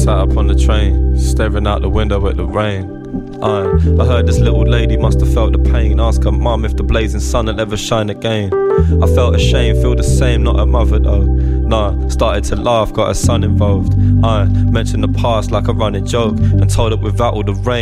Sat up on the train, staring out the window at the rain. I heard this little lady must have felt the pain. Ask her mum if the blazing sun will ever shine again. I felt ashamed, feel the same, not her mother though. Nah, started to laugh, got her son involved. I mentioned the past like a running joke, and told her without all the rain